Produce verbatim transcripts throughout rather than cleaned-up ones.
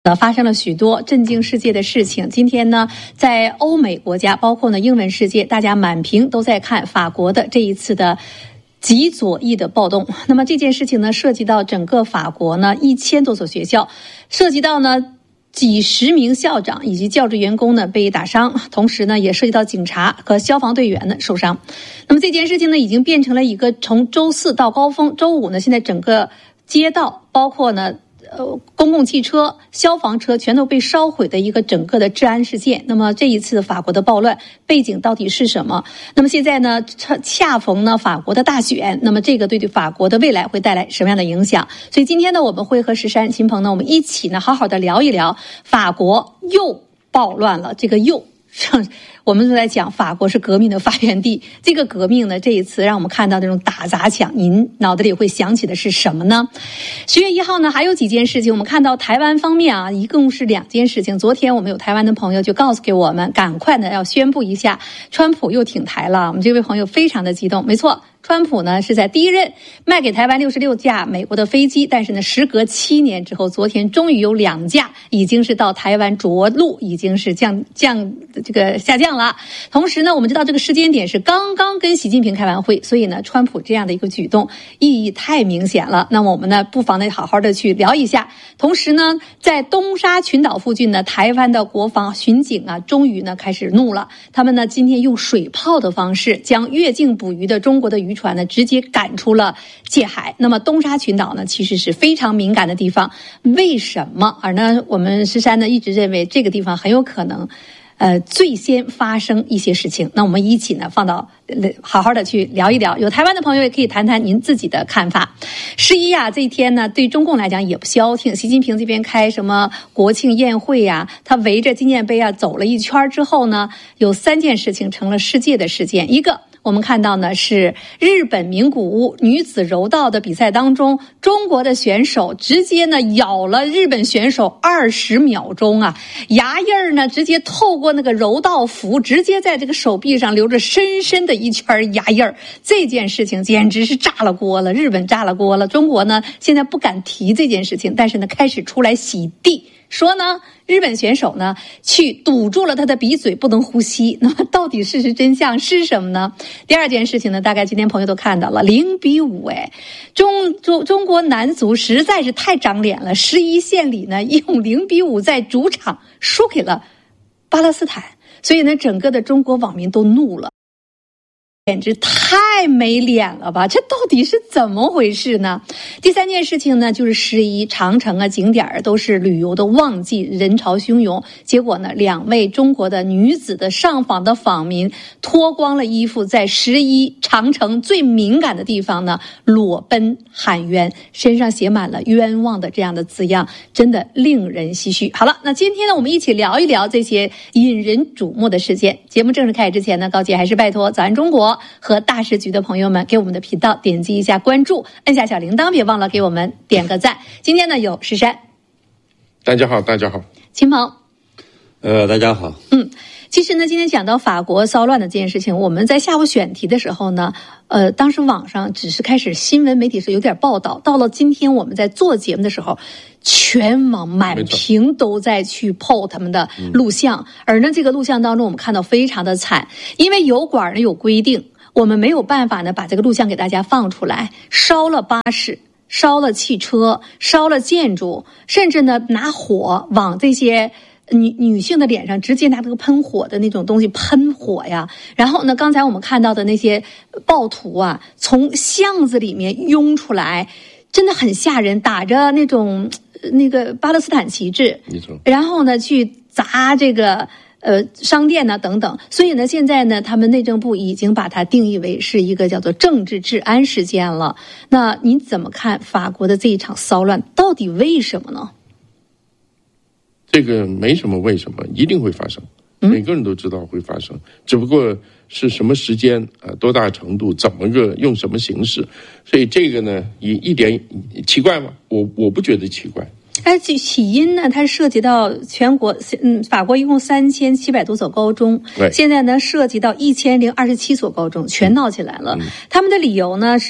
呃，发生了许多震惊世界的事情。今天呢，在欧美国家，包括呢英文世界，大家满屏都在看法国的这一次的极左翼的暴动。那么这件事情呢，涉及到整个法国呢一千多所学校，涉及到呢几十名校长以及教职员工呢被打伤，同时呢也涉及到警察和消防队员呢受伤。那么这件事情呢，已经变成了一个从周四到高峰，周五呢，现在整个街道包括呢。呃，公共汽车、消防车全都被烧毁的一个整个的治安事件。那么这一次法国的暴乱背景到底是什么？那么现在呢，恰恰逢呢法国的大选，那么这个对对法国的未来会带来什么样的影响？所以今天呢，我们会和石山、秦鹏呢，我们一起呢好好的聊一聊法国又暴乱了。这个又上。我们都在讲法国是革命的发源地，这个革命呢，这一次让我们看到这种打砸抢，您脑子里会想起的是什么呢？十月一号呢，还有几件事情，我们看到台湾方面啊，一共是两件事情。昨天我们有台湾的朋友就告诉给我们，赶快呢要宣布一下，川普又挺台了。我们这位朋友非常的激动，没错。川普呢是在第一任卖给台湾六十六架美国的飞机，但是呢，时隔七年之后，昨天终于有两架已经是到台湾着陆，已经是降降这个下降了。同时呢，我们知道这个时间点是刚刚跟习近平开完会，所以呢，川普这样的一个举动意义太明显了。那么我们呢，不妨呢好好的去聊一下。同时呢，在东沙群岛附近呢，台湾的国防巡警啊，终于呢开始怒了。他们呢今天用水炮的方式，将越境捕鱼的中国的渔船呢直接赶出了界海。那么东沙群岛呢，其实是非常敏感的地方。为什么？而呢，我们石山呢一直认为这个地方很有可能。呃，最先发生一些事情，那我们一起呢放到好好的去聊一聊。有台湾的朋友也可以谈谈您自己的看法。十一啊，这一天呢，对中共来讲也不消停。习近平这边开什么国庆宴会呀、啊，他围着纪念碑啊走了一圈之后呢，有三件事情成了世界的事件。一个。我们看到呢，是日本名古屋女子柔道的比赛当中，中国的选手直接呢咬了日本选手二十秒钟啊，牙印儿呢直接透过那个柔道服，直接在这个手臂上留着深深的一圈牙印儿。这件事情简直是炸了锅了，日本炸了锅了。中国呢现在不敢提这件事情，但是呢开始出来洗地。说呢，日本选手呢去堵住了他的鼻嘴，不能呼吸。那么到底事实真相是什么呢？第二件事情呢，大概今天朋友都看到了，零比五，哎，中中中国男足实在是太长脸了，十一县里呢用零比五在主场输给了巴勒斯坦，所以呢，整个的中国网民都怒了。简直太没脸了吧，这到底是怎么回事呢？第三件事情呢，就是十一长城啊景点都是旅游的旺季，人潮汹涌，结果呢两位中国的女子的上访的访民脱光了衣服，在十一长城最敏感的地方呢裸奔喊冤，身上写满了冤枉的这样的字样，真的令人唏嘘。好了，那今天呢我们一起聊一聊这些引人瞩目的事件。节目正式开始之前呢，高姐还是拜托早安中国和大时局的朋友们给我们的频道点击一下关注，按下小铃铛，别忘了给我们点个赞。今天呢有石山， 大家好，大家好， 秦鹏， 呃，大家好， 嗯。其实呢，今天讲到法国骚乱的这件事情，我们在下午选题的时候呢，呃，当时网上只是开始新闻媒体是有点报道，到了今天我们在做节目的时候，全网满屏都在去 po 他们的录像，嗯、而呢，这个录像当中我们看到非常的惨，因为油管呢有规定，我们没有办法呢把这个录像给大家放出来，烧了巴士。烧了汽车，烧了建筑，甚至呢拿火往这些女女性的脸上直接拿这个喷火的那种东西喷火呀。然后呢，刚才我们看到的那些暴徒啊，从巷子里面涌出来，真的很吓人，打着那种那个巴勒斯坦旗帜，然后呢去砸这个。呃，商店呢等等，所以呢，现在呢，他们内政部已经把它定义为是一个叫做政治治安事件了。那您怎么看法国的这一场骚乱？到底为什么呢？ 这个没什么为什么，一定会发生，每个人都知道会发生，嗯、只不过是什么时间啊、呃，多大程度，怎么个用什么形式，所以这个呢，一一点奇怪吗？我我不觉得奇怪。 它起因呢，它涉及到全国，嗯，法国一共三千七百多所高中，现在呢涉及到一千零二十七所高中，全闹起来了。嗯、他们的理由呢是，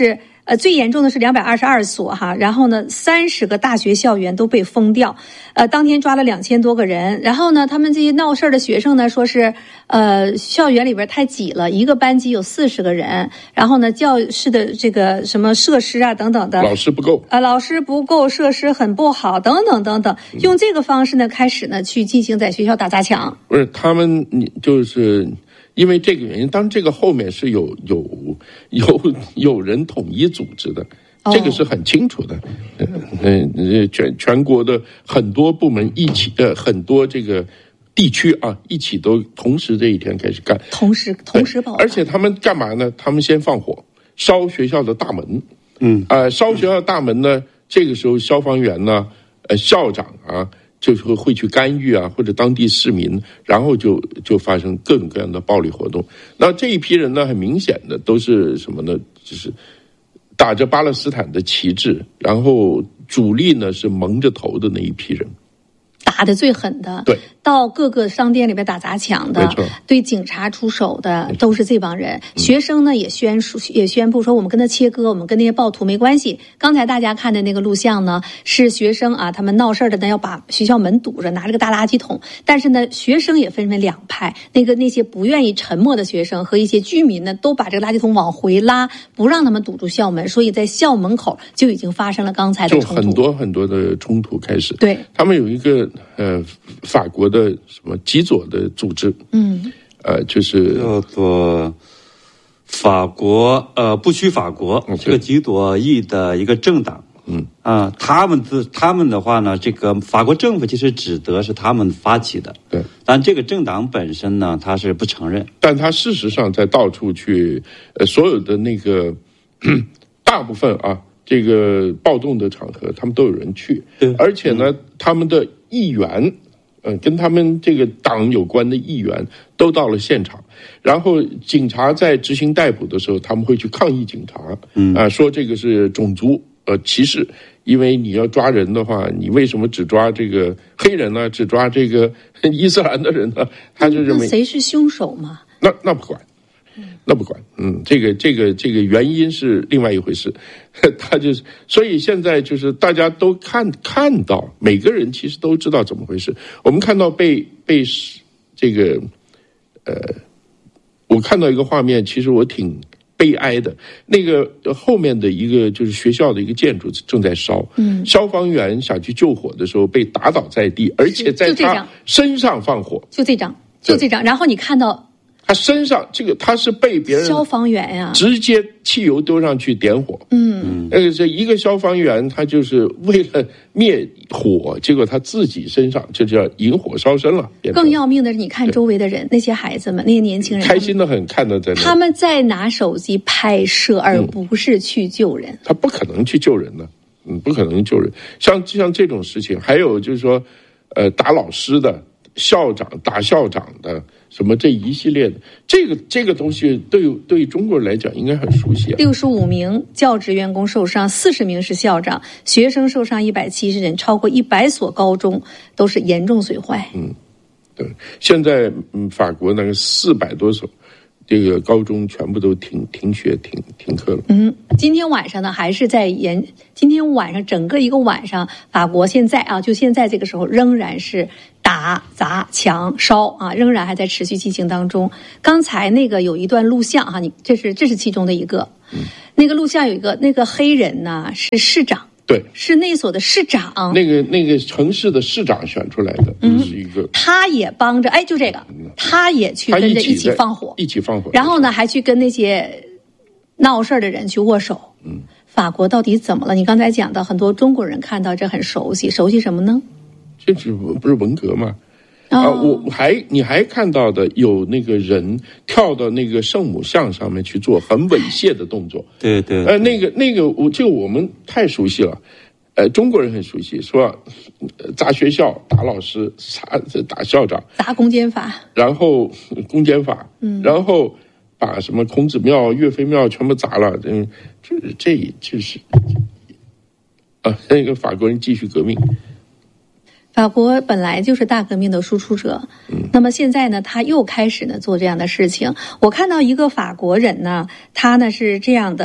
呃，最严重的是两百二十二所哈，然后呢，三十个大学校园都被封掉，呃，当天抓了两千多个人，然后呢，他们这些闹事的学生呢，说是呃，校园里边太挤了，一个班级有四十个人，然后呢，教室的这个什么设施啊等等的， 老师不够， 呃，老师不够，设施很不好，等等等等，用这个方式呢，开始呢去进行在学校打砸抢。 不是他们，你就是因为这个原因，当然这个后面是有有有有人统一组织的，这个是很清楚的。嗯、呃，全全国的很多部门一起，呃，很多这个地区啊，一起都同时这一天开始干， 同时同时爆发。 而且他们干嘛呢？他们先放火，烧学校的大门。 嗯， 呃，烧学校大门呢，这个时候消防员呢，呃，校长啊，就是会去干预啊，或者当地市民，然后就就发生各种各样的暴力活动。那这一批人呢，很明显的都是什么呢？就是打着巴勒斯坦的旗帜，然后主力呢是蒙着头的那一批人。 打得最狠的， 对， 到各个商店里边打砸抢的，对警察出手的都是这帮人。学生呢也宣也宣布说，我们跟他切割，我们跟那些暴徒没关系。刚才大家看的那个录像呢，是学生啊，他们闹事的呢要把学校门堵着，拿着个大垃圾桶。但是呢，学生也分成两派，那个那些不愿意沉默的学生和一些居民呢，都把这个垃圾桶往回拉，不让他们堵住校门。所以在校门口就已经发生了刚才的冲突， 就很多很多的冲突开始。 对， 他们有一个。呃，法国的什么极左的组织， 嗯， 呃，就是叫做法国呃不屈法国， 嗯、 这个极左翼的一个政党， 嗯啊、呃，他们自他们的话呢，这个法国政府其实指责是他们发起的， 对， 但这个政党本身呢，他是不承认， 但他事实上在到处去，呃，所有的那个大部分啊。这个暴动的场合，他们都有人去，而且呢，嗯、他们的议员，呃，跟他们这个党有关的议员都到了现场。然后警察在执行逮捕的时候，他们会去抗议警察，嗯啊、呃，说这个是种族呃歧视，因为你要抓人的话，你为什么只抓这个黑人呢？只抓这个伊斯兰的人呢？他就认为谁是凶手嘛？ 那那不管。那不管，嗯，这个这个这个原因是另外一回事，他就是，所以现在就是大家都看看到，每个人其实都知道怎么回事。我们看到被被这个，呃，我看到一个画面，其实我挺悲哀的。那个后面的一个就是学校的一个建筑正在烧，嗯，消防员想去救火的时候被打倒在地，而且在他身上放火， 就这张，就这张，然后你看到。 他身上这个他是被别人消防员呀、啊， 直接汽油丢上去点火。嗯，那个这一个消防员，他就是为了灭火，结果他自己身上就叫引火烧身了。 更要命的是，你看周围的人，那些孩子们，那些年轻人， 开心的很，看到在那， 他们在拿手机拍摄，而不是去救人。 嗯、他不可能去救人的，嗯，不可能救人。像像这种事情，还有就是说，呃，打老师的。校长打校长的什么这一系列的，这个这个东西对对中国人来讲应该很熟悉啊。 六十五名教职员工受伤，四十名是校长，学生受伤一百七十人，超过一百所高中都是严重损坏。 嗯，对，现在嗯，法国那个四百多所。这个高中全部都停停学停停课了。 嗯，今天晚上呢，还是在研。今天晚上整个一个晚上，法国现在啊，就现在这个时候仍然是打砸抢烧啊，仍然还在持续进行当中。刚才那个有一段录像哈、啊，你这是这是其中的一个。嗯，那个录像有一个那个黑人呢是市长。 对， 是那所的市长， 那个那个城市的市长选出来的，嗯，是一个， 他也帮着，哎，就这个，他也去跟着一起放火， 一起放火， 然后呢，还去跟那些闹事的人去握手。嗯，法国到底怎么了？你刚才讲的很多中国人看到这很熟悉，熟悉什么呢？ 这是不是文革吗？啊，我还你还看到的有那个人跳到那个圣母像上面去做很猥亵的动作， 对对， 呃，那个那个我这个我们太熟悉了，呃，中国人很熟悉，说砸学校、打老师、砸打校长、 砸公检法， 然后公检法，嗯，然后把什么孔子庙、岳飞庙全部砸了，嗯，这这就是啊，那个法国人继续革命。 法国本来就是大革命的输出者，嗯，那么现在呢，他又开始呢做这样的事情。我看到一个法国人呢，他呢是这样的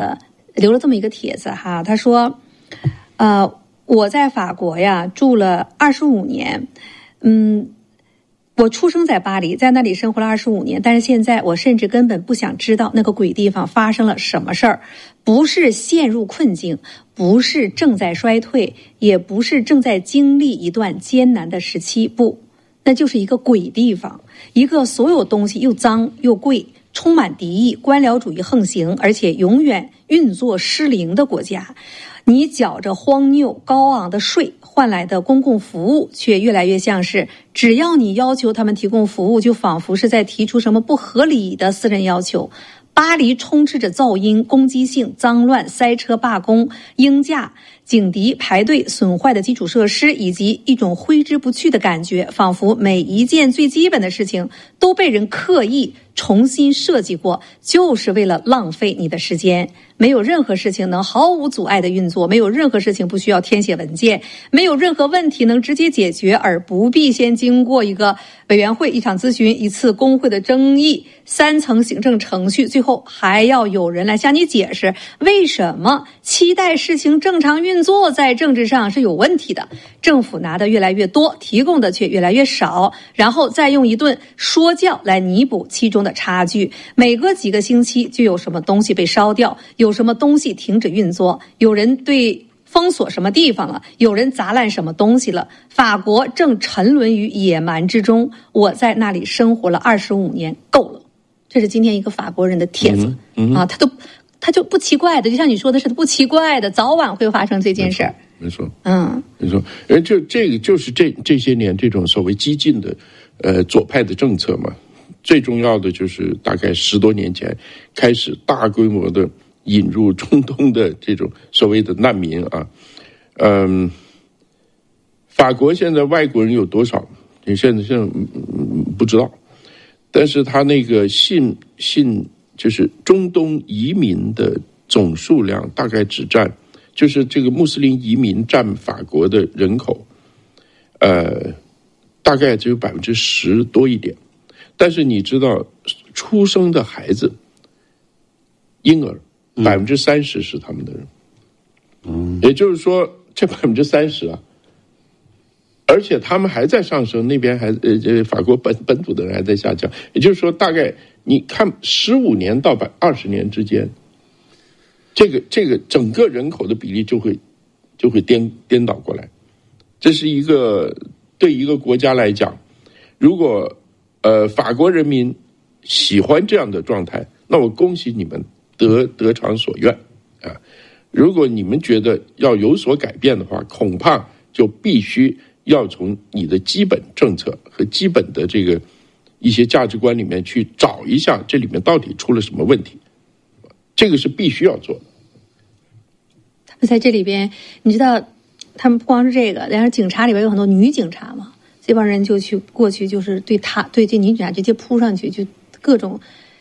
留了这么一个帖子哈，他说，呃，我在法国呀住了二十五年，嗯。我出生在巴黎，在那里生活了二十五年，但是现在我甚至根本不想知道那个鬼地方发生了什么事儿，不是陷入困境，不是正在衰退，也不是正在经历一段艰难的时期，不，那就是一个鬼地方，一个所有东西又脏又贵，充满敌意，官僚主义横行，而且永远运作失灵的国家。你缴着荒谬高昂的税换来的公共服务，却越来越像是只要你要求他们提供服务，就仿佛是在提出什么不合理的私人要求。巴黎充斥着噪音、攻击性、脏乱、塞车、罢工、鹰架、警笛、排队、损坏的基础设施，以及一种挥之不去的感觉，仿佛每一件最基本的事情都被人刻意重新设计过，就是为了浪费你的时间。没有任何事情能毫无阻碍的运作，没有任何事情不需要填写文件，没有任何问题能直接解决而不必先经过一个委员会、一场咨询、一次工会的争议、三层行政程序，最后还要有人来向你解释为什么期待事情正常运作在政治上是有问题的。政府拿的越来越多，提供的却越来越少，然后再用一顿说教来弥补其中的差距。每隔几个星期就有什么东西被烧掉，有什么东西停止运作，有人对封锁什么地方了，有人砸烂什么东西了。法国正沉沦于野蛮之中，我在那里生活了二十五年，够了。这是今天一个法国人的帖子、嗯嗯、啊，他都他就不奇怪的，就像你说的是不奇怪的，早晚会发生这件事儿。 没错， 嗯， 没错，而就这个就是这这些年这种所谓激进的，呃，左派的政策嘛，最重要的就是大概十多年前开始大规模的引入中东的这种所谓的难民啊，嗯，法国现在外国人有多少？你现在现在不知道，但是他那个信信就是中东移民的总数量大概只占。就是这个穆斯林移民占法国的人口，呃，大概只有百分之十多一点。但是你知道，出生的孩子，婴儿百分之三十是他们的人，嗯，也就是说，这百分之三十啊，而且他们还在上升，那边还呃呃，法国本本土的人还在下降。也就是说，大概你看十五年到百二十年之间。这个这个整个人口的比例就会就会颠颠倒过来，这是一个对一个国家来讲，如果呃法国人民喜欢这样的状态，那我恭喜你们得得偿所愿啊！如果你们觉得要有所改变的话，恐怕就必须要从你的基本政策和基本的这个一些价值观里面去找一下这里面到底出了什么问题。这个是必须要做的。 他们在这里边，你知道，他们不光是这个，然后警察里边有很多女警察嘛，这帮人就去过去，就是对他对这女警察直接扑上去，就各种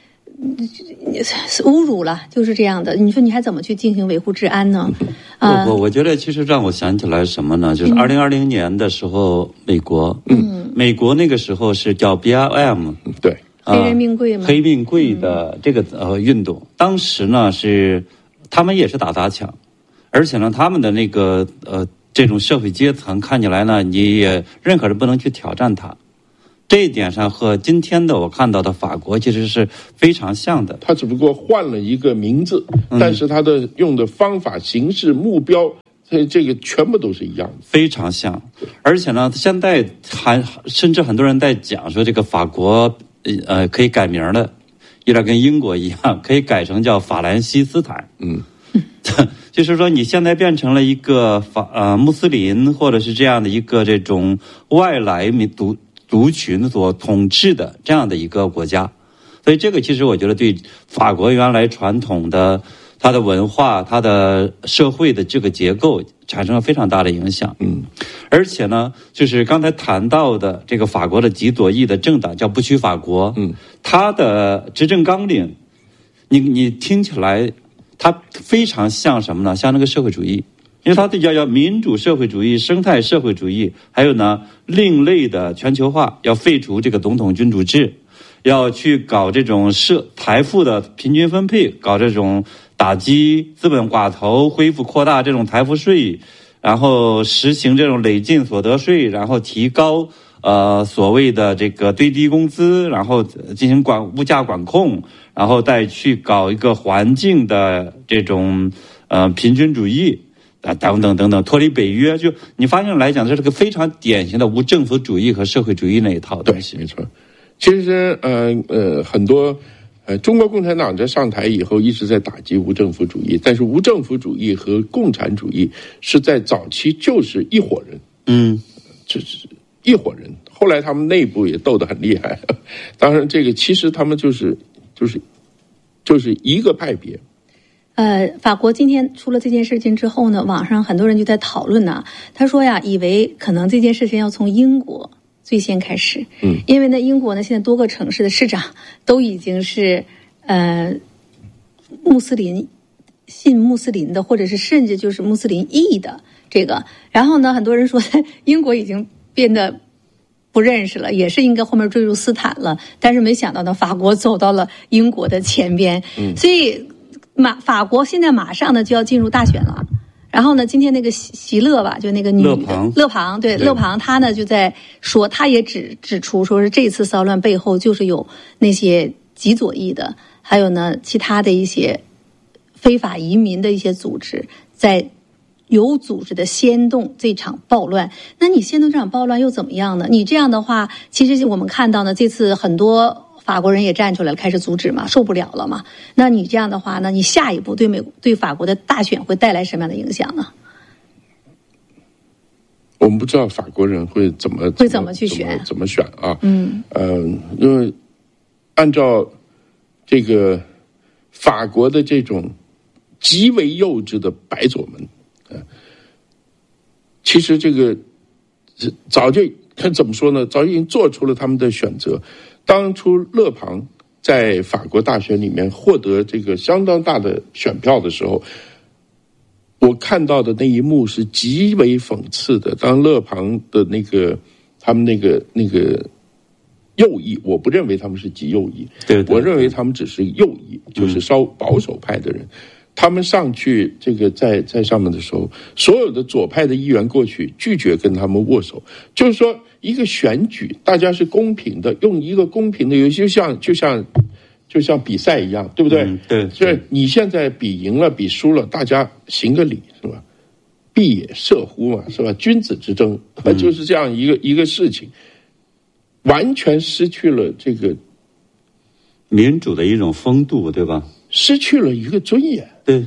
侮辱了，就是这样的。你说你还怎么去进行维护治安呢？ 啊、我我觉得其实让我想起来什么呢？就是二零二零年的时候，美国，嗯，美国那个时候是叫 B L M， 对。 黑人命贵吗？ 黑命贵的这个呃运动，当时呢是他们也是打砸抢，而且呢他们的那个呃这种社会阶层看起来呢，你也任何人不能去挑战他。这一点上和今天的我看到的法国其实是非常像的。 他只不过换了一个名字，但是他的用的方法、形式、目标，这这个全部都是一样的， 非常像。而且呢，现在还甚至很多人在讲说这个法国。呃，可以改名了，有点跟英国一样，可以改成叫法兰西斯坦。嗯，就是说你现在变成了一个法呃穆斯林或者是这样的一个这种外来民族族群所统治的这样的一个国家，所以这个其实我觉得对法国原来传统的它的文化、它的社会的这个结构产生了非常大的影响。嗯，而且呢，就是刚才谈到的这个法国的极左翼的政党叫不屈法国，嗯，它的执政纲领，你你听起来，它非常像什么呢？像那个社会主义，因为它这叫叫民主社会主义、生态社会主义，还有呢另类的全球化，要废除这个总统君主制，要去搞这种社财富的平均分配，搞这种打击资本寡头，恢复扩大这种财富税，然后实行这种累进所得税，然后提高呃所谓的这个最低工资，然后进行管物价管控，然后再去搞一个环境的这种呃平均主义啊等等等等，脱离北约。就你发现来讲，这是个非常典型的无政府主义和社会主义那一套东西。 对，没错。其实呃呃很多呃中国共产党在上台以后一直在打击无政府主义，但是无政府主义和共产主义是在早期就是一伙人， 嗯， 就是一伙人。后来他们内部也斗得很厉害，当然这个其实他们就是就是就是一个派别。 呃，法国今天出了这件事情之后呢，网上很多人就在讨论呢、啊。他说呀，以为可能这件事情要从英国最先开始， 嗯， 因为呢，英国呢现在多个城市的市长都已经是呃穆斯林信穆斯林的，或者是甚至就是穆斯林裔的这个。然后呢，很多人说英国已经变得不认识了，也是应该后面坠入斯坦了。但是没想到呢，法国走到了英国的前边， 嗯， 所以马法国现在马上呢就要进入大选了。然后呢，今天那个席席勒吧，就那个女的勒庞， 勒庞对对勒庞，她呢就在说，她也指指出，说是这次骚乱背后就是有那些极左翼的，还有呢其他的一些非法移民的一些组织，在有组织的掀动这场暴乱。那你掀动这场暴乱又怎么样呢？你这样的话，其实我们看到呢，这次很多法国人也站出来了，开始阻止嘛，受不了了嘛。那你这样的话呢，你下一步对美对法国的大选会带来什么样的影响呢？ 我们不知道法国人会怎么会怎么去选， 怎么, 怎么选啊？ 嗯， 呃，因为按照这个法国的这种极为幼稚的白左们，呃，其实这个早就怎么说呢？早已经做出了他们的选择。当初勒庞在法国大选里面获得这个相当大的选票的时候，我看到的那一幕是极为讽刺的。当勒庞的那个他们那个那个右翼，我不认为他们是极右翼， 对对， 我认为他们只是右翼，就是稍保守派的人。嗯，他们上去这个在在上面的时候，所有的左派的议员过去拒绝跟他们握手，就是说一个选举大家是公平的，用一个公平的游戏，就像就像就像比赛一样，对不对？ 嗯，对。 所以你现在比赢了比输了，大家行个礼是吧？必也射乎嘛，是吧？君子之争，嗯，就是这样一个一个事情，完全失去了这个民主的一种风度，对吧？ 失去了一个尊严。 对，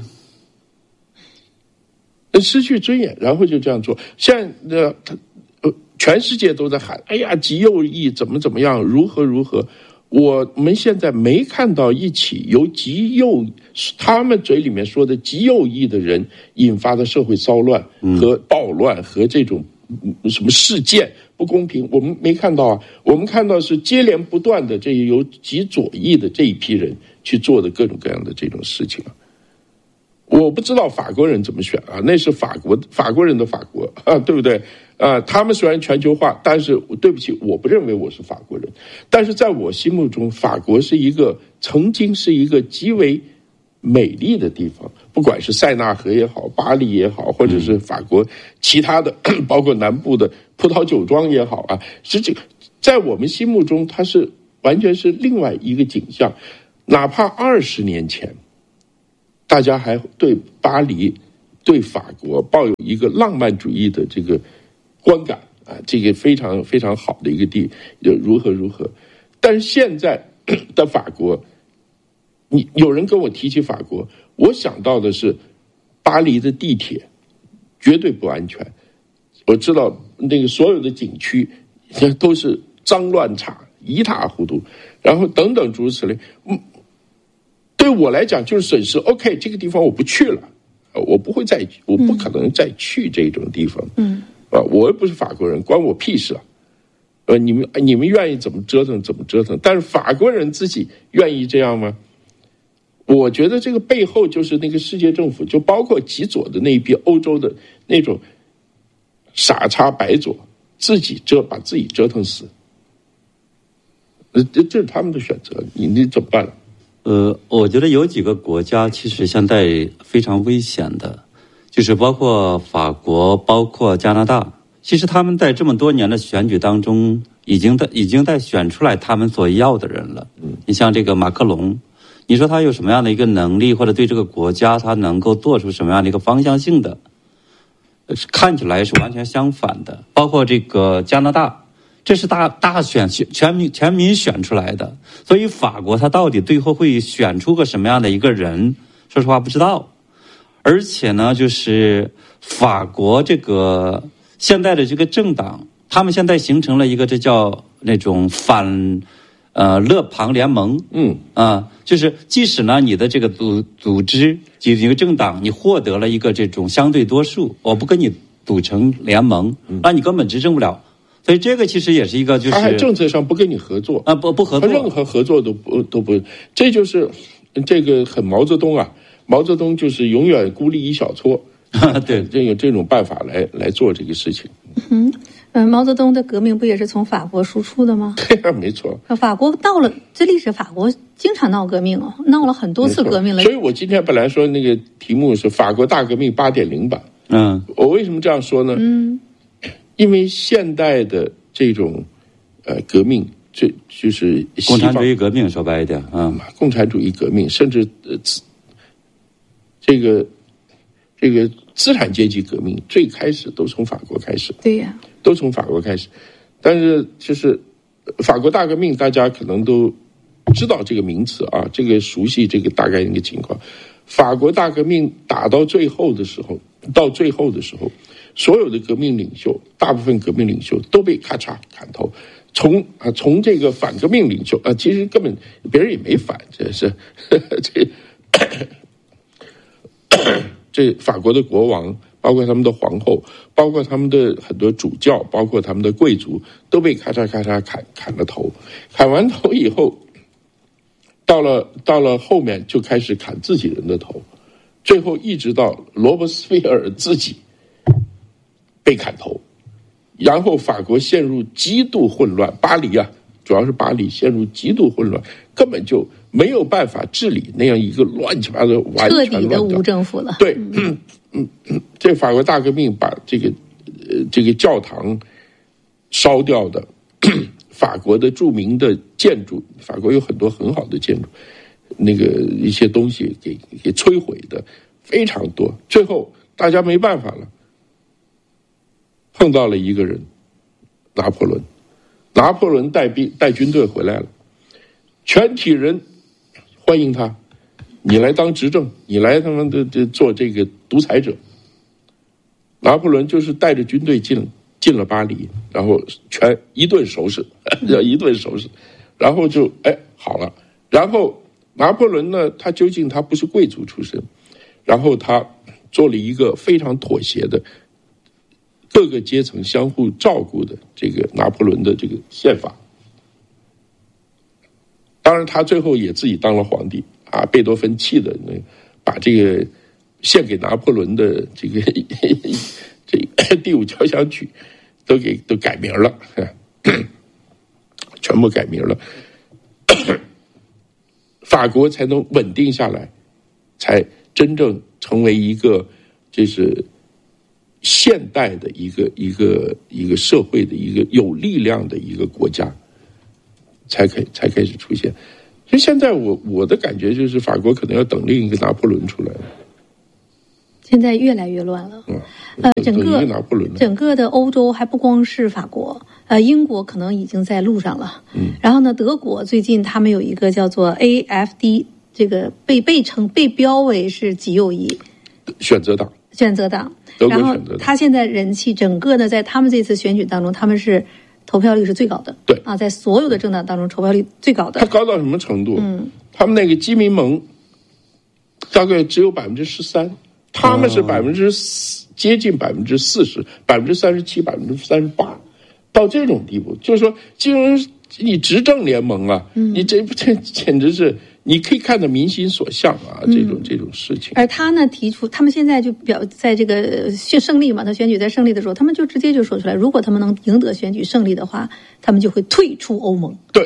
失去尊严，然后就这样做。现在呃，呃，全世界都在喊：“哎呀，极右翼怎么怎么样，如何如何。”我们现在没看到一起由极右他们嘴里面说的极右翼的人引发的社会骚乱和暴乱和这种什么事件不公平，我们没看到啊。我们看到是接连不断的这由极左翼的这一批人去做的各种各样的这种事情啊。我不知道法国人怎么选啊，那是法国法国人的法国啊，对不对啊？他们虽然全球化，但是对不起，我不认为我是法国人。但是在我心目中，法国是一个曾经是一个极为美丽的地方，不管是塞纳河也好，巴黎也好，或者是法国其他的，包括南部的葡萄酒庄也好啊，实际在我们心目中，它是完全是另外一个景象。哪怕二十年前，大家还对巴黎、对法国抱有一个浪漫主义的这个观感啊，这个非常非常好的一个地，如何如何。但是现在的法国，你有人跟我提起法国，我想到的是巴黎的地铁绝对不安全。我知道那个所有的景区都是脏乱差、一塌糊涂，然后等等诸如此类。嗯。对我来讲就是损失。OK， 这个地方我不去了，我不会再，我不可能再去这种地方。 嗯， 啊，我又不是法国人，关我屁事啊！呃，你们你们愿意怎么折腾怎么折腾，但是法国人自己愿意这样吗？我觉得这个背后就是那个世界政府，就包括极左的那一批欧洲的那种傻叉白左，自己折把自己折腾死。呃，这这是他们的选择，你你怎么办？ 呃，我觉得有几个国家其实现在非常危险的，就是包括法国，包括加拿大。其实他们在这么多年的选举当中，已经在已经在选出来他们所要的人了。嗯，你像这个马克龙，你说他有什么样的一个能力，或者对这个国家他能够做出什么样的一个方向性的？看起来是完全相反的。包括这个加拿大，这是大大选全民全民选出来的，所以法国他到底最后会选出个什么样的一个人，说实话不知道。而且呢，就是法国这个现在的这个政党，他们现在形成了一个这叫那种反呃勒庞联盟，嗯啊，就是即使呢你的这个组组织几一个政党，你获得了一个这种相对多数，我不跟你组成联盟，那你根本执政不了。所以这个其实也是一个，就是他还政策上不跟你合作啊，不不合作， 任何合作都不都不，这就是这个很毛泽东啊，毛泽东就是永远孤立一小撮， 对， 这有这种办法来来做这个事情。 嗯。嗯，毛泽东的革命不也是从法国输出的吗？ 对啊，没错。 法国闹了，这历史法国经常闹革命哦，闹了很多次革命了。 所以我今天本来说那个题目是法国大革命 八点零 版。嗯，我为什么这样说呢？嗯，因为现代的这种呃革命，这就是共产主义革命，说白一点，嗯， 共产主义革命，甚至呃这个这个资产阶级革命最开始都从法国开始。 对呀。 都从法国开始，但是就是法国大革命，大家可能都知道这个名词啊，这个熟悉这个大概那个情况。法国大革命打到最后的时候，到最后的时候，所有的革命领袖，大部分革命领袖都被咔嚓砍头。从啊，从这个反革命领袖啊，其实根本别人也没反，这是呵呵这这法国的国王。包括他们的皇后，包括他们的很多主教，包括他们的贵族，都被咔嚓咔嚓砍砍了头。砍完头以后，到了到了后面就开始砍自己人的头，最后一直到罗伯斯菲尔自己被砍头，然后法国陷入极度混乱，巴黎啊，主要是巴黎陷入极度混乱，根本就没有办法治理那样一个乱七八糟、完全彻底的无政府了。 对。嗯嗯嗯，这法国大革命把这个呃这个教堂烧掉的，法国的著名的建筑，法国有很多很好的建筑，那个一些东西给给摧毁的非常多。最后大家没办法了，碰到了一个人，拿破仑，拿破仑带兵带军队回来了，全体人欢迎他。你来当执政，你来他们的的做这个独裁者。拿破仑就是带着军队进进了巴黎，然后全一顿收拾，一顿收拾，然后就哎好了。然后拿破仑呢，他究竟他不是贵族出身，然后他做了一个非常妥协的，各个阶层相互照顾的这个拿破仑的这个宪法。当然，他最后也自己当了皇帝。啊，贝多芬气的那把这个献给拿破仑的这个这个第五交响曲都给都改名了，全部改名了，法国才能稳定下来，才真正成为一个就是现代的一个一个一个社会的一个有力量的一个国家，才可以才开始出现。所以现在我我的感觉就是法国可能要等另一个拿破仑出来了。 现在越来越乱了。嗯，呃，整个拿破仑整个的欧洲还不光是法国，呃，英国可能已经在路上了。嗯，然后呢，德国最近他们有一个叫做 A F D， 这个被被称被标为是极右翼选择党。 选择党， 德国选择党。然后他现在人气整个呢，在他们这次选举当中，他们是投票率是最高的。 对啊，在所有的政党当中，投票率最高的。 它高到什么程度？嗯，他们那个基民盟大概只有百分之十三，他们是百分之四，接近百分之四十，百分之三十七，百分之三十八，到这种地步，就是说，金融你执政联盟啊，嗯、你这这简直是。你可以看到民心所向啊，这种、嗯、这种事情。 而他呢，提出他们现在就表在这个胜利嘛，他选举在胜利的时候，他们就直接就说出来，如果他们能赢得选举胜利的话，他们就会退出欧盟。 对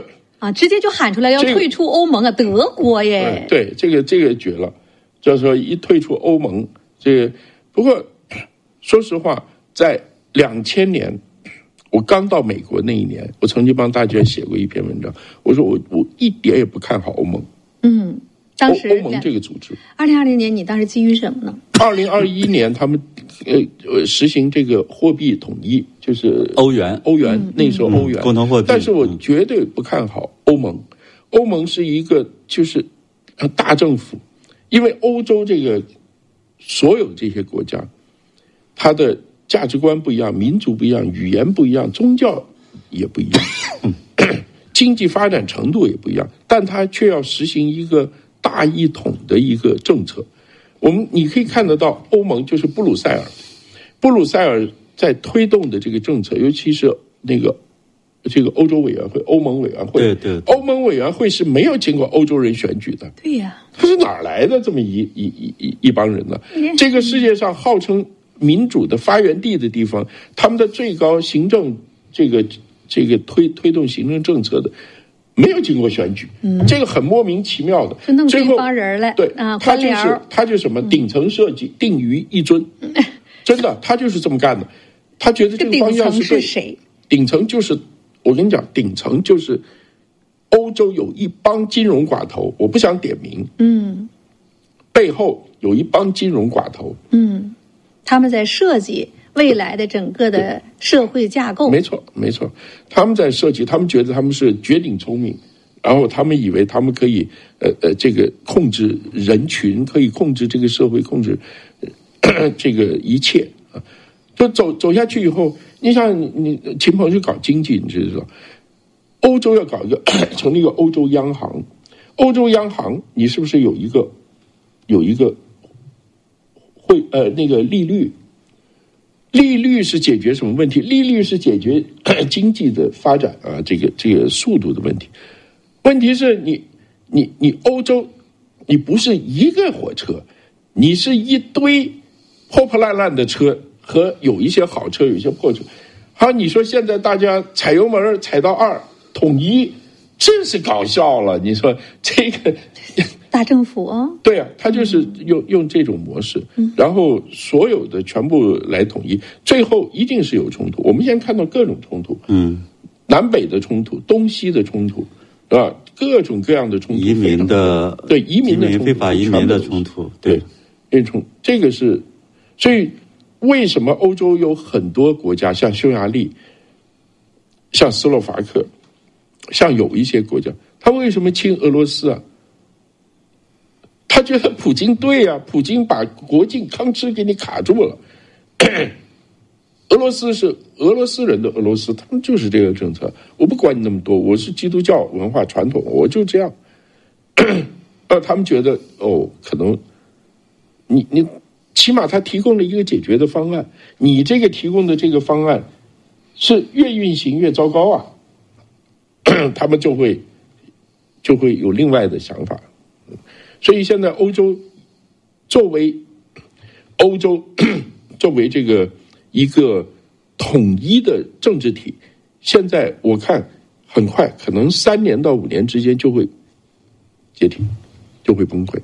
啊，直接就喊出来要退出欧盟啊，这个、德国耶、 嗯。对，这个这个绝了，就是说一退出欧盟，这个不过说实话，在两千年。我刚到美国那一年，我曾经帮大家写过一篇文章。我说我我一点也不看好欧盟。 嗯，当时欧盟这个组织。 二零二零年，你当时基于什么呢？ 二零二一年，他们呃呃实行这个货币统一，就是欧元， 欧元、嗯、那时候欧元、 嗯、共同货币。 但是我绝对不看好欧盟。欧盟是一个就是大政府，因为欧洲这个所有这些国家，它的价值观不一样，民族不一样，语言不一样，宗教也不一样，经济发展程度也不一样，但它却要实行一个大一统的一个政策。我们你可以看得到，欧盟就是布鲁塞尔，布鲁塞尔在推动的这个政策，尤其是那个这个欧洲委员会、欧盟委员会， 对对， 欧盟委员会是没有经过欧洲人选举的， 对呀， 他是哪儿来的这么一一一一一帮人呢？这个世界上号称民主的发源地的地方，他们的最高行政这个这个推推动行政政策的，没有经过选举，嗯、这个很莫名其妙的。 就弄出一帮人来， 对啊， 他就是他就什么顶层设计，嗯、定于一尊，嗯、真的，他就是这么干的。他觉得这个方向是对。 是谁？ 顶层就是我跟你讲，顶层就是欧洲有一帮金融寡头，我不想点名， 嗯， 背后有一帮金融寡头， 嗯。他们在设计未来的整个的社会架构。 没错，没错，他们在设计，他们觉得他们是绝顶聪明，然后他们以为他们可以呃呃这个控制人群，可以控制这个社会，控制、呃、这个一切啊。就走走下去以后，你像你你秦鹏去搞经济，你知道，欧洲要搞一个成立一个欧洲央行，欧洲央行你是不是有一个有一个？会呃那个利率，利率是解决什么问题？利率是解决经济的发展啊，这个这个速度的问题。问题是你你你欧洲，你不是一个火车，你是一堆破破烂烂的车和有一些好车，有一些破车。好，你说现在大家踩油门踩到二统一，真是搞笑了。你说这个。 大政府啊， 对啊，他就是用用这种模式，然后所有的全部来统一，最后一定是有冲突。我们现在看到各种冲突， 嗯， 南北的冲突，东西的冲突，啊，各种各样的冲突， 移民的对移民的冲突， 非法移民的冲突， 对，这冲这个是，所以为什么欧洲有很多国家，像匈牙利，像斯洛伐克，像有一些国家，他为什么亲俄罗斯啊？他觉得普京对呀、啊，普京把国境吭哧给你卡住了。俄罗斯是俄罗斯人的俄罗斯，他们就是这个政策。我不管你那么多，我是基督教文化传统，我就这样。呃，他们觉得哦，可能你你起码他提供了一个解决的方案，你这个提供的这个方案是越运行越糟糕啊，他们就会就会有另外的想法。所以现在欧洲作为欧洲作为这个一个统一的政治体，现在我看很快，可能三年到五年之间就会解体，就会崩溃。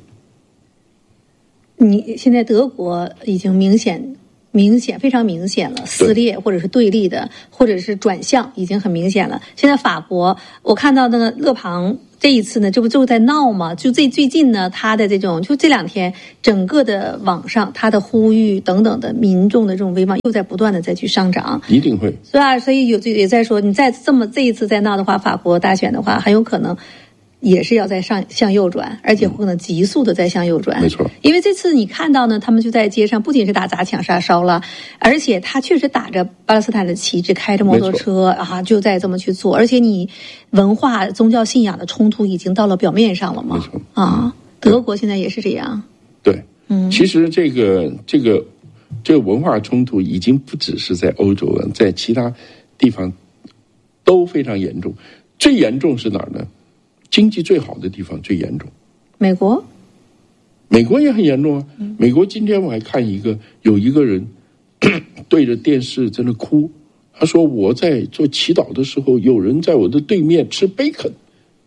你现在德国已经明显。明显非常明显了，撕裂或者是对立的，或者是转向，已经很明显了。现在法国，我看到那个勒庞这一次呢，这不就在闹吗？就最最近呢，他的这种就这两天，整个的网上他的呼吁等等的民众的这种威望又在不断的再去上涨， 一定会， 是吧？所以有也在说，你再这么这一次再闹的话，法国大选的话，很有可能。也是要在上向右转，而且可能急速的在向右转。 没错， 因为这次你看到呢，他们就在街上，不仅是打砸抢杀烧了，而且他确实打着巴勒斯坦的旗帜，开着摩托车啊，就在这么去做。而且你文化、宗教信仰的冲突已经到了表面上了嘛？ 没错啊，德国现在也是这样。 对，嗯，其实这个这个这个文化冲突已经不只是在欧洲了，在其他地方都非常严重。最严重是哪儿呢？经济最好的地方最严重， 美国， 美国也很严重啊。嗯、美国今天我还看一个，有一个人对着电视在那哭，他说我在做祈祷的时候，有人在我的对面吃 bacon，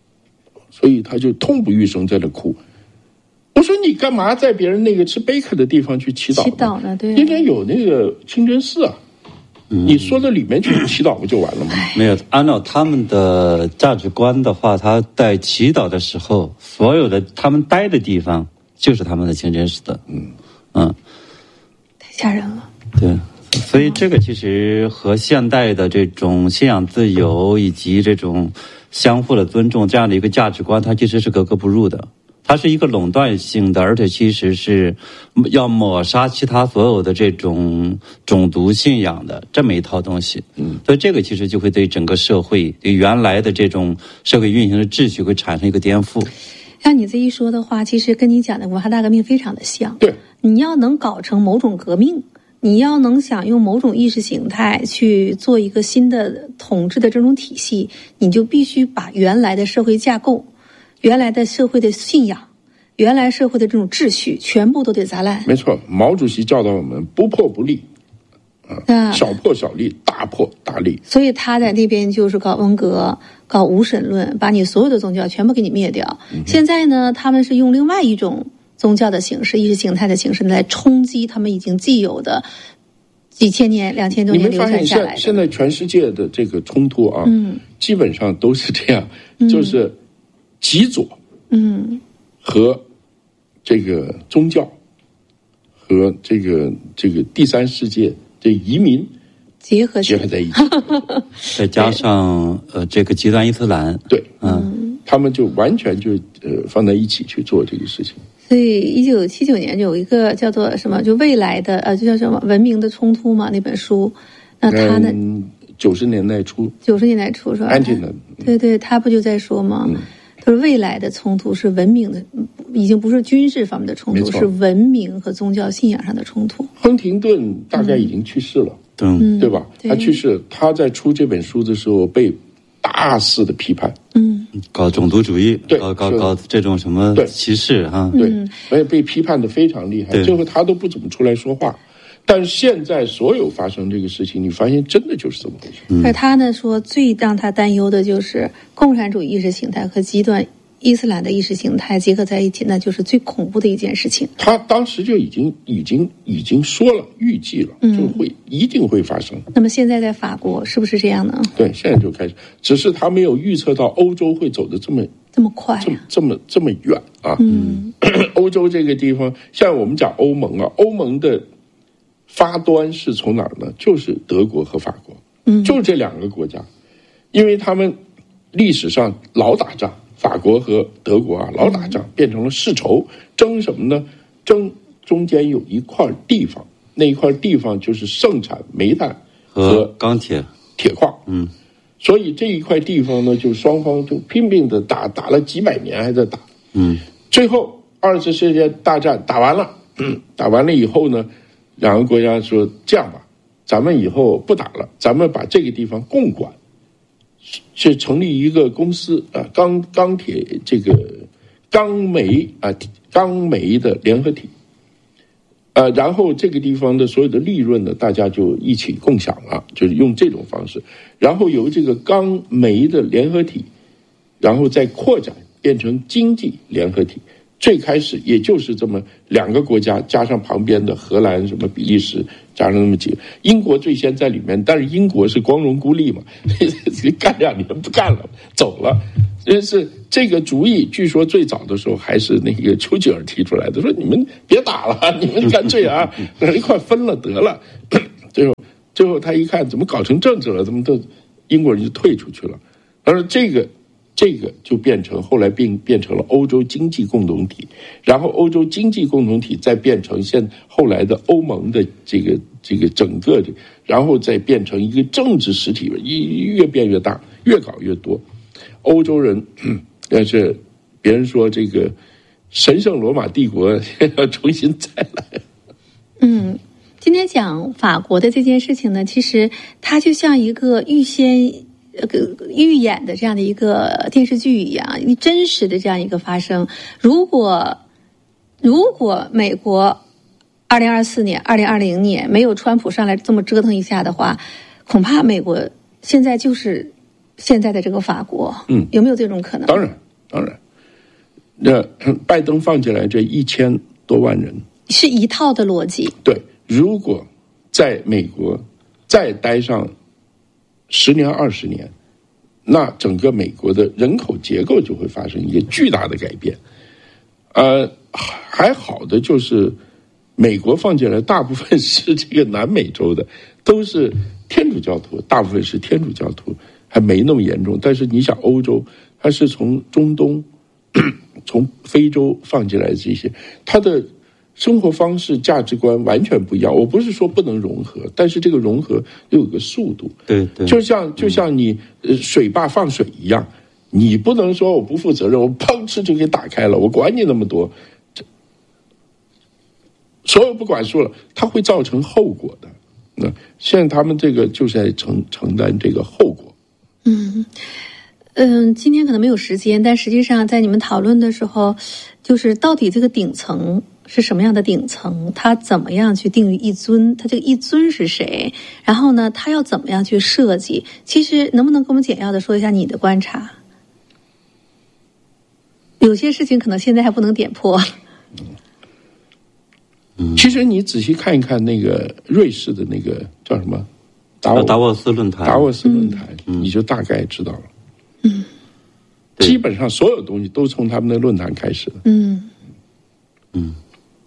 所以他就痛不欲生，在那哭。我说你干嘛在别人那个吃贝壳的地方去祈祷？ 祈祷呢？对， 应该有那个清真寺啊。嗯、你说到里面去祈祷不就完了吗？ 没有，按照他们的价值观的话，他在祈祷的时候，所有的他们待的地方就是他们的清真寺的。嗯嗯， 太吓人了。 对。所以这个其实和现代的这种信仰自由以及这种相互的尊重这样的一个价值观，它其实是格格不入的。它是一个垄断性的，而且其实是要抹杀其他所有的这种种族信仰的这么一套东西。嗯，所以这个其实就会对整个社会、对原来的这种社会运行的秩序会产生一个颠覆。 像你这一说的话，其实跟你讲的文化大革命非常的像。 对， 你要能搞成某种革命。你要能想用某种意识形态去做一个新的统治的这种体系，你就必须把原来的社会架构、原来的社会的信仰、原来社会的这种秩序全部都得砸烂。 没错，毛主席教导我们不破不立，啊，小破小立，大破大立。 所以他在那边就是搞文革，搞无神论，把你所有的宗教全部给你灭掉。嗯、现在呢，他们是用另外一种宗教的形式、意识形态的形式来冲击他们已经既有的几千年、两千多年流传下来的。 你没发现现在全世界的这个冲突啊，嗯，基本上都是这样， 嗯、 就是极左， 嗯，和这个宗教和这个这个第三世界的移民结合结合在一起， 再加上呃这个极端伊斯兰， 对，嗯，他们就完全就呃放在一起去做这个事情。 所以，一九七九年有一个叫做什么，就未来的呃，就叫什么文明的冲突嘛，那本书。那他呢？ 九十年代初， 九十年代初是吧？ 安静的， 对对，他不就在说吗？嗯、他说未来的冲突是文明的，已经不是军事方面的冲突，是文明和宗教信仰上的冲突。 亨廷顿大概已经去世了， 嗯， 对吧？ 对他去世，他在出这本书的时候被大肆的批判。 嗯， 搞种族主义， 对， 搞搞搞这种什么歧视哈， 对，而且被批判的非常厉害，最后他都不怎么出来说话。但是现在所有发生这个事情，你发现真的就是这么回事。 而他呢说，最让他担忧的就是共产主义意识形态和极端伊斯兰的意识形态结合在一起，那就是最恐怖的一件事情。 他当时就已经已经已经说了，预计了，就会、嗯、一定会发生。 那么现在在法国是不是这样呢？ 对，现在就开始，只是他没有预测到欧洲会走得这么这么快、啊， 这么这么这么远啊。 嗯， 欧洲这个地方，像我们讲欧盟啊，欧盟的发端是从哪儿呢？就是德国和法国，嗯，就是这两个国家，因为他们历史上老打仗。法国和德国啊，老打仗，变成了世仇，争什么呢？争中间有一块地方，那一块地方就是盛产煤炭和钢铁、 铁矿。嗯，所以这一块地方呢，就双方就拼命的打，打了几百年还在打。嗯，最后二次世界大战打完了，嗯、打完了以后呢，两个国家说这样吧，咱们以后不打了，咱们把这个地方共管。是成立一个公司啊，钢钢铁这个钢煤啊，钢煤的联合体，呃，然后这个地方的所有的利润呢，大家就一起共享了，就是用这种方式，然后由这个钢煤的联合体，然后再扩展变成经济联合体。最开始也就是这么两个国家，加上旁边的荷兰、什么比利时，加上那么几个，英国最先在里面，但是英国是光荣孤立嘛，干两年不干了，走了。但是这个主意，据说最早的时候还是那个丘吉尔提出来的，说你们别打了，你们干脆啊，一块分了得了。最后，最后他一看怎么搞成政治了，怎么都英国人就退出去了。但是这个。这个就变成后来变变成了欧洲经济共同体，然后欧洲经济共同体再变成现后来的欧盟的这个这个整个的，然后再变成一个政治实体，越变越大，越搞越多。欧洲人，但是别人说这个神圣罗马帝国要重新再来。 嗯，今天讲法国的这件事情呢，其实它就像一个预先。呃，预演的这样的一个电视剧一样，一真实的这样一个发生。如果如果美国二零二四年、二零二零年没有川普上来这么折腾一下的话，恐怕美国现在就是现在的这个法国。嗯，有没有这种可能？ 当然，当然。 那拜登放进来这一千多万人， 是一套的逻辑。 对，如果在美国再待上十年二十年，那整个美国的人口结构就会发生一个巨大的改变。呃，还好的就是美国放进来大部分是这个南美洲的，都是天主教徒，大部分是天主教徒，还没那么严重。但是你想欧洲，它是从中东、从非洲放进来的这些，它的生活方式、价值观完全不一样。我不是说不能融合，但是这个融合又有个速度。 对对， 就像就像你呃水坝放水一样，你不能说我不负责任，我砰哧就给打开了，我管你那么多，所有不管数了，它会造成后果的。那现在他们这个就是在承承担这个后果。 嗯。嗯，今天可能没有时间，但实际上在你们讨论的时候，就是到底这个顶层是什么样的顶层，它怎么样去定义一尊，它这个一尊是谁，然后呢，它要怎么样去设计？其实能不能给我们简要的说一下你的观察？有些事情可能现在还不能点破。 嗯，其实你仔细看一看那个瑞士的那个叫什么达沃达沃斯论坛， 达沃斯论坛， 嗯、 你就大概知道了。 嗯， 基本上所有东西都从他们的论坛开始的。 嗯嗯，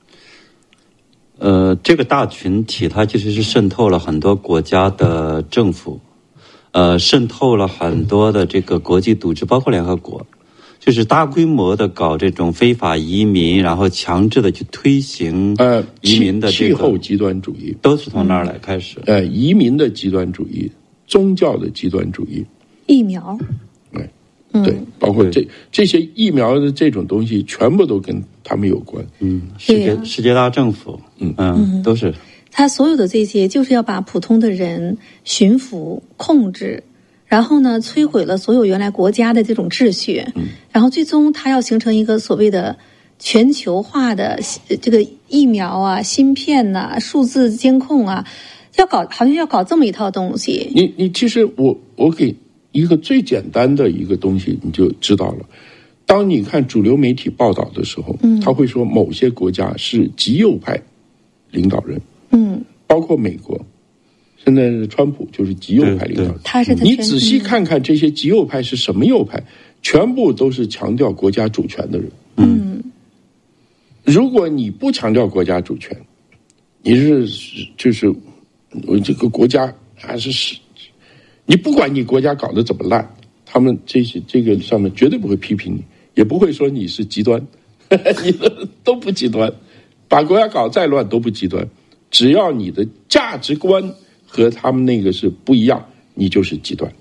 呃，这个大群体它其实是渗透了很多国家的政府，呃，渗透了很多的这个国际组织，包括联合国，就是大规模的搞这种非法移民，然后强制的去推行呃移民的这个气候极端主义， 都是从那儿来开始。 呃，移民的极端主义，宗教的极端主义， 疫苗。 对，包括这这些疫苗的这种东西，全部都跟他们有关。 嗯，世界、啊、世界大政府，嗯嗯，都是。 他所有的这些，就是要把普通的人驯服、控制，然后呢，摧毁了所有原来国家的这种秩序，嗯、然后最终他要形成一个所谓的全球化的这个疫苗啊、芯片呐、啊、数字监控啊，要搞，好像要搞这么一套东西。 你你其实我我给。一个最简单的一个东西你就知道了，当你看主流媒体报道的时候，嗯，他会说某些国家是极右派领导人， 嗯， 包括美国，现在是川普就是极右派领导人， 他是你仔细看看这些极右派是什么右派，全部都是强调国家主权的人， 嗯， 如果你不强调国家主权，你是就是我这个国家还是是。你不管你国家搞得怎么烂，他们这些这个上面绝对不会批评你，也不会说你是极端，你都不极端，把国家搞再乱都不极端，只要你的价值观和他们那个是不一样，你就是极端。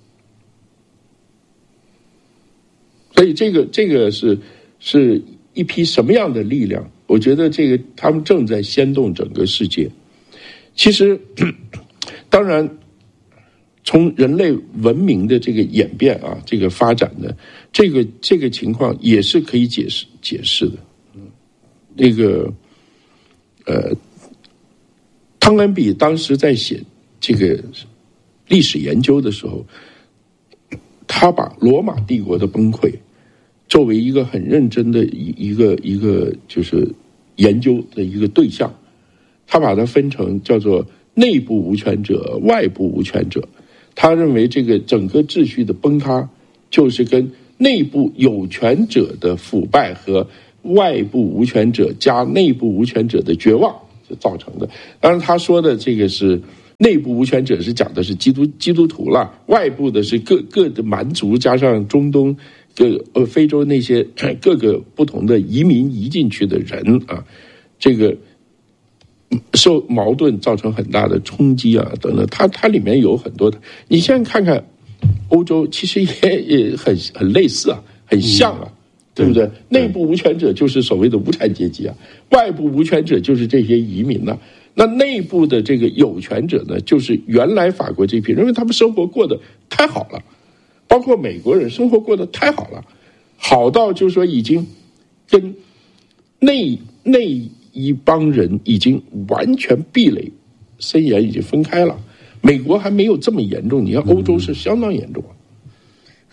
所以这个这个是是一批什么样的力量？我觉得这个他们正在掀动整个世界。其实，当然。从人类文明的这个演变啊，这个发展的这个这个情况也是可以解释解释的。那个呃，汤恩比当时在写这个历史研究的时候，他把罗马帝国的崩溃作为一个很认真的一一个一个就是研究的一个对象，他把它分成叫做内部无权者、外部无权者。他认为这个整个秩序的崩塌，就是跟内部有权者的腐败和外部无权者加内部无权者的绝望就造成的。当然，他说的这个是内部无权者是讲的是基督基督徒了，外部的是各各的蛮族加上中东各呃非洲那些各个不同的移民移进去的人啊，这个。受矛盾造成很大的冲击啊，等等，它它里面有很多的。你现在看看欧洲，其实也也很很类似啊，很像啊，嗯、对不对？嗯、内部无权者就是所谓的无产阶级啊，外部无权者就是这些移民呐、啊。那内部的这个有权者呢，就是原来法国这批人，因为他们生活过得太好了，包括美国人生活过得太好了，好到就是说已经跟内内。一帮人已经完全壁垒森严，已经分开了。美国还没有这么严重，你看欧洲是相当严重。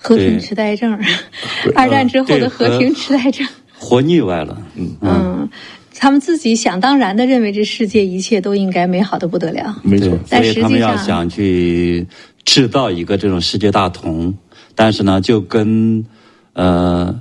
和平痴呆症，二战之后的和平痴呆症， 活腻歪了。 嗯嗯，他们自己想当然的认为这世界一切都应该美好的不得了， 没错。 所以他们要想去制造一个这种世界大同，但是呢，就跟呃，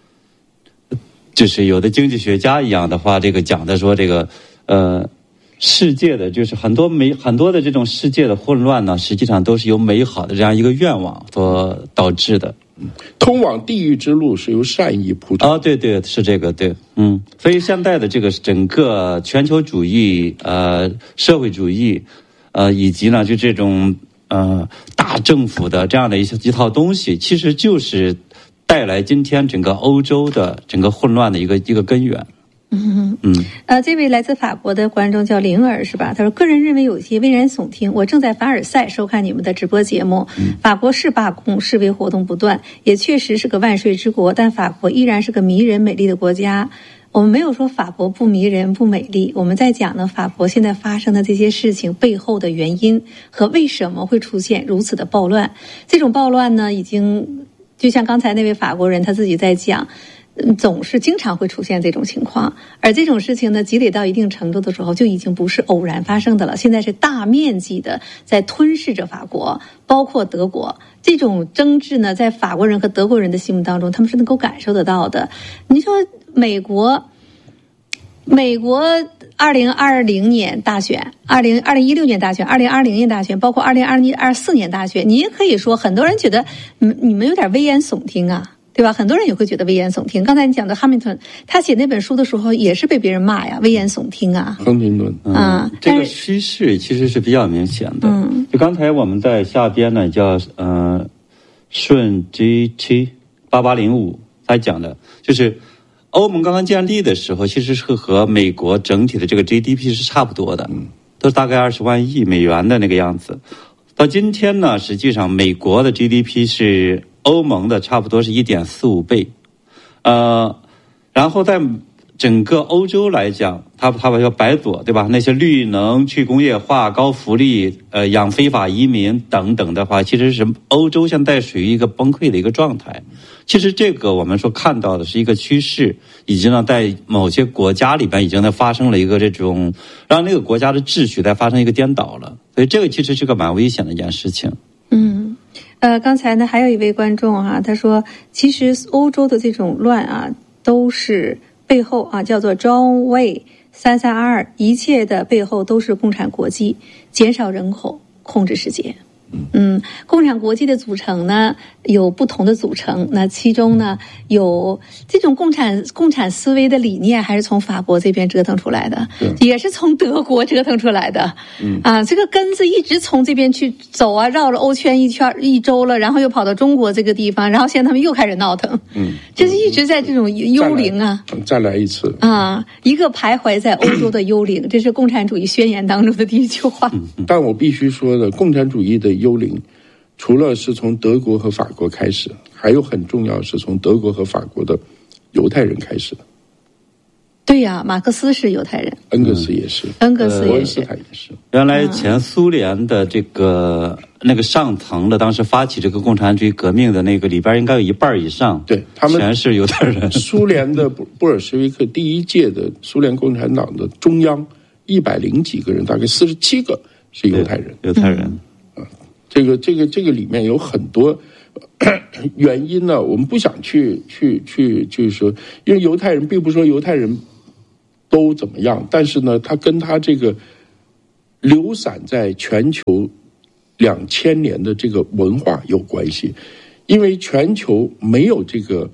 就是有的经济学家一样的话，这个讲的说这个呃。世界的就是很多美很多的这种世界的混乱呢，实际上都是由美好的这样一个愿望所导致的。 通往地狱之路是由善意铺成。 啊，对对，是这个，对，嗯。所以现在的这个整个全球主义、呃社会主义，呃以及呢就这种呃大政府的这样的一些一套东西，其实就是带来今天整个欧洲的整个混乱的一个一个根源。 嗯嗯，呃，这位来自法国的观众叫灵儿是吧？他说，个人认为有些危言耸听。我正在凡尔赛收看你们的直播节目。法国是罢工、示威活动不断，也确实是个万税之国，但法国依然是个迷人美丽的国家。我们没有说法国不迷人、不美丽，我们在讲呢，法国现在发生的这些事情背后的原因和为什么会出现如此的暴乱。这种暴乱呢，已经就像刚才那位法国人他自己在讲。总是经常会出现这种情况，而这种事情呢，积累到一定程度的时候，就已经不是偶然发生的了。现在是大面积的在吞噬着法国，包括德国。这种争执呢，在法国人和德国人的心目当中，他们是能够感受得到的。你说美国，美国二零二零年大选，二零二零一六年大选，二零二零年大选，包括二零二一二四年大选，你也可以说，很多人觉得你们有点危言耸听啊。对吧？很多人也会觉得危言耸听。刚才你讲的哈密顿，他写那本书的时候也是被别人骂呀，危言耸听啊。 亨廷顿啊、嗯，这个趋势其实是比较明显的。嗯，就刚才我们在下边呢，叫呃顺 G 七八八零五他讲的，就是欧盟刚刚建立的时候，其实是和美国整体的这个 G D P 是差不多的，嗯，都大概二十万亿美元的那个样子。到今天呢，实际上美国的 G D P 是欧盟的差不多是 一点四五倍，呃，然后在整个欧洲来讲，他他们叫白左对吧？那些绿能、去工业化、高福利、呃养非法移民等等的话，其实是欧洲现在属于一个崩溃的一个状态。其实这个我们说看到的是一个趋势，以及呢在某些国家里边已经在发生了一个这种让那个国家的秩序在发生一个颠倒了，所以这个其实是个蛮危险的一件事情。 嗯。呃，刚才呢还有一位观众啊，他说，其实欧洲的这种乱啊，都是背后啊叫做 John Way 三三二，一切的背后都是共产国际，减少人口，控制世界。嗯，共产国际的组成呢有不同的组成，那其中呢有这种共产共产思维的理念，还是从法国这边折腾出来的，也是从德国折腾出来的。嗯啊，这个根子一直从这边去走啊，绕了欧圈一圈一周了，然后又跑到中国这个地方，然后现在他们又开始闹腾。嗯，就是一直在这种幽灵啊， 再来, 再来一次啊，一个徘徊在欧洲的幽灵，这是共产主义宣言当中的第一句话。 嗯、但我必须说的，共产主义的幽灵除了是从德国和法国开始，还有很重要是从德国和法国的犹太人开始的。 对呀、啊，马克思是犹太人， 恩格斯也是， 恩格斯也是，也是。 原来前苏联的这个那个上层的，当时发起这个共产主义革命的那个里边，应该有一半以上， 对他们全是犹太人。 苏联的布尔什维克第一届的苏联共产党的中央一百零几个人，大概四十七个是犹太人， 犹太人。 嗯这个这个这个里面有很多原因呢，我们不想去去去，就是说，因为犹太人并不是说犹太人都怎么样，但是呢，他跟他这个流散在全球两千年的这个文化有关系，因为全球没有这个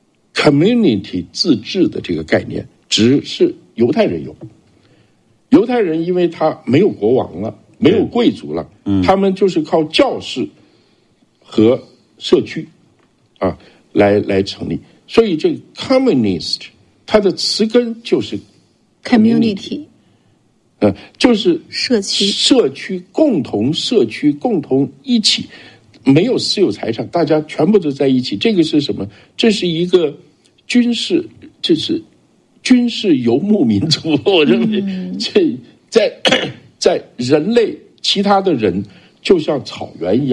community 自治的这个概念，只是犹太人有。犹太人因为他没有国王了。没有贵族了，嗯、他们就是靠教士和社区啊来来成立，所以这个 communist 它的词根就是 community， 呃，就是社区， 社区共同社区共同一起，没有私有财产，大家全部都在一起。这个是什么？这是一个军事，这是军事游牧民族。我认为这在。在人类其他的人就像草原一样，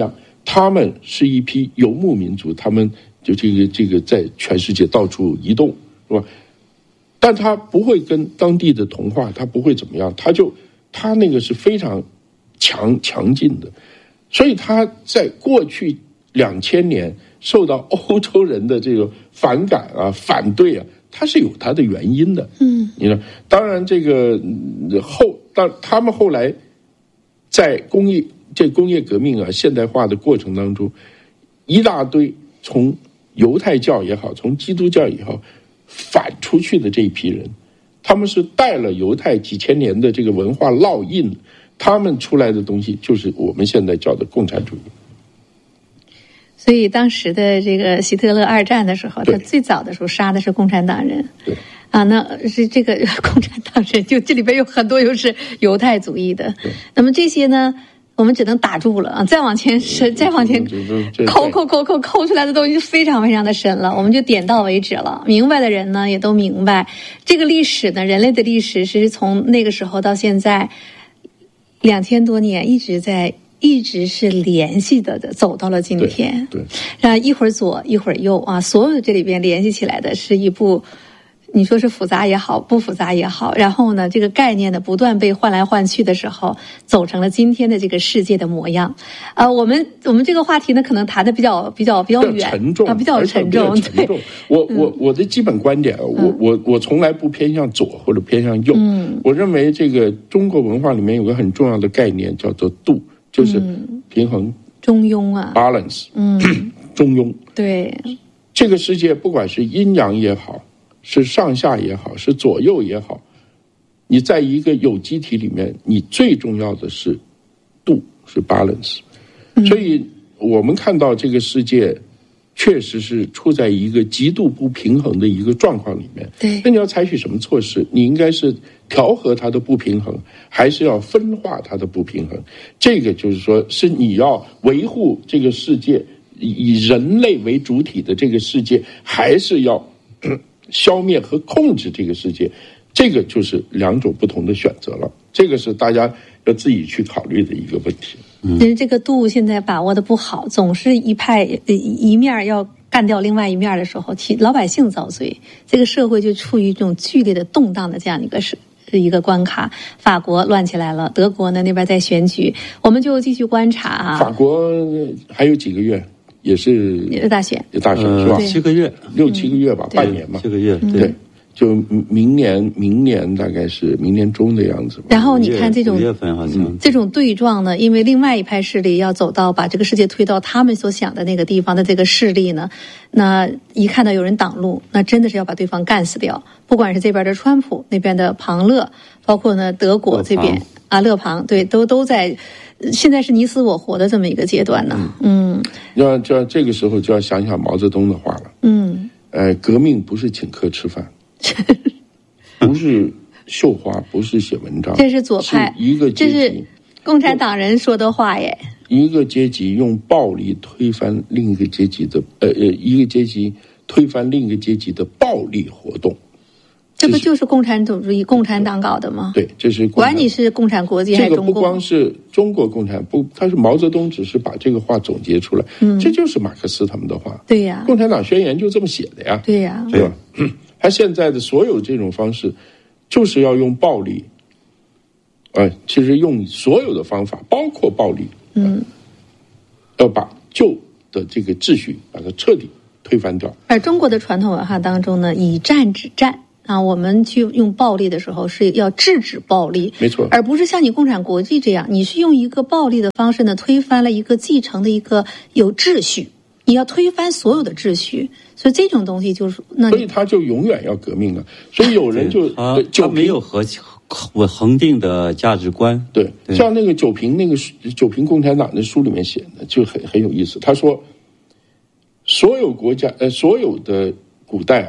他们是一批游牧民族，他们就这个这个在全世界到处移动，是吧？但他不会跟当地的同化，他不会怎么样，他就他那个是非常强强劲的，所以他在过去两千年受到欧洲人的这个反感啊、反对啊，它是有它的原因的。嗯，你说，当然这个后，当他们后来在工业这工业革命啊、现代化的过程当中，一大堆从犹太教也好，从基督教也好反出去的这一批人，他们是带了犹太几千年的这个文化烙印，他们出来的东西就是我们现在叫的共产主义。 所以当时的这个希特勒二战的时候，他最早的时候杀的是共产党人。 对啊，那是这个共产党人，就这里边有很多又是犹太主义的。那么这些呢，我们只能打住了啊！再往前是再往前抠抠抠抠抠出来的东西非常非常的深了，我们就点到为止了。明白的人呢也都明白，这个历史呢，人类的历史是从那个时候到现在两千多年一直在。一直是联系的的，走到了今天。 对， 啊，一会儿左一会儿右啊，所有的这里边联系起来的是一部，你说是复杂也好，不复杂也好，然后呢，这个概念呢不断被换来换去的时候，走成了今天的这个世界的模样。呃，我们我们这个话题呢，可能谈的比较比较比较远， 沉重啊，比较沉重。 沉重。我我我的基本观点，我我我从来不偏向左或者偏向右。嗯，我认为这个中国文化里面有个很重要的概念叫做度。就是平衡、嗯、 中庸啊 ，balance， 嗯， 中庸。 对， 这个世界不管是阴阳也好，是上下也好，是左右也好，你在一个有机体里面，你最重要的是度，是 balance。嗯、所以我们看到这个世界确实是处在一个极度不平衡的一个状况里面。 对， 那你要采取什么措施？你应该是调和它的不平衡，还是要分化它的不平衡？这个就是说，是你要维护这个世界，以人类为主体的这个世界，还是要消灭和控制这个世界？这个就是两种不同的选择了。这个是大家要自己去考虑的一个问题。 其实这个度现在把握的不好，总是一派一面要干掉另外一面的时候，其老百姓遭罪，这个社会就处于一种剧烈的动荡的这样一个是一个关卡。法国乱起来了，德国呢那边在选举，我们就继续观察啊。 法国还有几个月也是大选， 有大选、呃、是吧？ 七个月， 六七个月吧，半年嘛， 七个月， 对。就明年，明年大概是明年中的样子吧。 然后你看这种五月份好像、嗯、 这种对撞呢，因为另外一派势力要走到把这个世界推到他们所想的那个地方的这个势力呢，那一看到有人挡路，那真的是要把对方干死掉。不管是这边的川普，那边的庞勒，包括呢德国这边啊勒庞，对，都都在。现在是你死我活的这么一个阶段呢。嗯， 要就要这个时候就要想想毛泽东的话了。嗯，呃，革命不是请客吃饭。不是绣花，不是写文章， 这是左派， 是一个阶级， 这是共产党人说的话耶。 一个阶级用暴力推翻另一个阶级的，呃呃，一个阶级推翻另一个阶级的暴力活动， 这不就是共产主义、共产党搞的吗？ 对，这是管你是共产国际还是中共。 这个不光是中国共产，不，他是毛泽东只是把这个话总结出来，嗯，这就是马克思他们的话。 对呀， 共产党宣言就这么写的呀。 对呀， 对吧？他现在的所有这种方式，就是要用暴力，呃，其实用所有的方法，包括暴力，嗯，要把旧的这个秩序把它彻底推翻掉。 而中国的传统文化当中呢，以战止战啊，我们去用暴力的时候是要制止暴力， 没错， 而不是像你共产国际这样，你是用一个暴力的方式呢，推翻了一个继承的一个有秩序。你要推翻所有的秩序，所以这种东西就是那， 所以他就永远要革命了。所以有人就他他没有和我恒定的价值观。 对，对像那个九评那个九评共产党的书里面写的就很很有意思。他说，所有国家呃所有的古代啊，